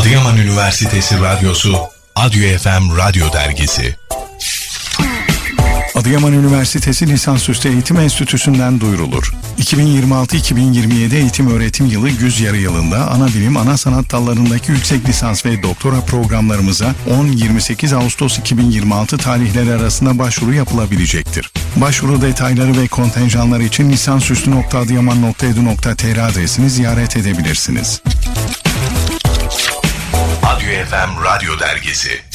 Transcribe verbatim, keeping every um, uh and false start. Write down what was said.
Adıyaman Üniversitesi Radyosu, Adyo F M Radyo Dergisi. Adıyaman Üniversitesi Lisansüstü Eğitim Enstitüsü'nden duyurulur. iki bin yirmi altı iki bin yirmi yedi eğitim öğretim yılı güz yarı yılında ana bilim, ana sanat dallarındaki yüksek lisans ve doktora programlarımıza on yirmi sekiz Ağustos iki bin yirmi altı tarihleri arasında başvuru yapılabilecektir. Başvuru detayları ve kontenjanlar için lisansüstü nokta adıyaman nokta edu nokta tr adresini ziyaret edebilirsiniz. Adyo F M Radyo Dergisi.